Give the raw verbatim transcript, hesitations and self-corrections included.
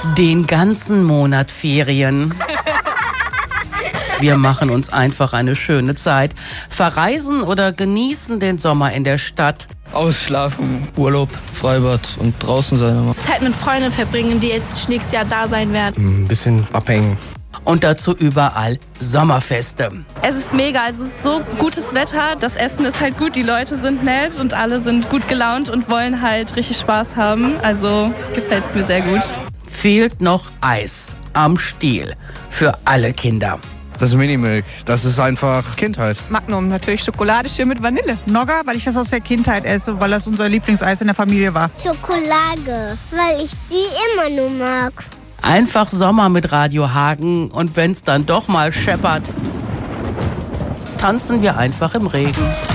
Den ganzen Monat Ferien. Wir machen uns einfach eine schöne Zeit, verreisen oder genießen den Sommer in der Stadt. Ausschlafen, Urlaub, Freibad und draußen sein. Zeit mit Freunden verbringen, die jetzt nächstes Jahr da sein werden. Ein bisschen abhängen. Und dazu überall Sommerfeste. Es ist mega, also es ist so gutes Wetter, das Essen ist halt gut, die Leute sind nett und alle sind gut gelaunt und wollen halt richtig Spaß haben. Also gefällt es mir sehr gut. Fehlt noch Eis am Stiel für alle Kinder. Das Minimilk, das ist einfach Kindheit. Magnum, natürlich Schokolade mit Vanille. Nogga, weil ich das aus der Kindheit esse, weil das unser Lieblingseis in der Familie war. Schokolade, weil ich die immer nur mag. Einfach Sommer mit Radio Hagen und wenn's dann doch mal scheppert, tanzen wir einfach im Regen.